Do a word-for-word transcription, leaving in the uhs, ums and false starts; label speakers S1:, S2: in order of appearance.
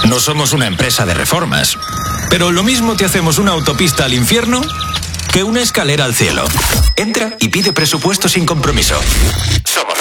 S1: No somos una empresa de reformas, pero lo mismo te hacemos una autopista al infierno que una escalera al cielo. Entra y pide presupuesto sin compromiso. Somos